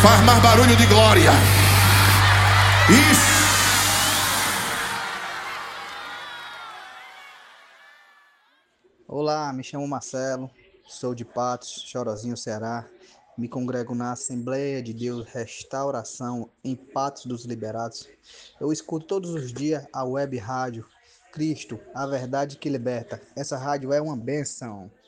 Faz mais barulho de glória. Isso. Olá, me chamo Marcelo, sou de Patos, Chorozinho, Ceará. Me congrego na Assembleia de Deus Restauração em Patos dos Liberados. Eu escuto todos os dias a web rádio Cristo, a verdade que liberta. Essa rádio é uma benção.